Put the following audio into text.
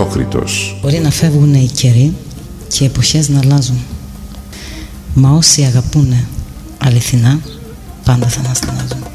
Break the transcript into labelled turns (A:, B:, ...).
A: Θεόκριτος.
B: Μπορεί να φεύγουν οι καιροί και οι εποχές να αλλάζουν, μα όσοι αγαπούνε αληθινά πάντα θα αναστενάζουν.